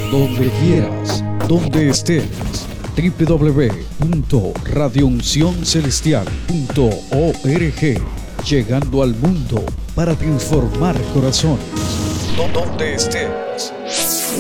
donde quieras, donde estés. www.radiouncioncelestial.org, llegando al mundo para transformar corazones. Donde estés.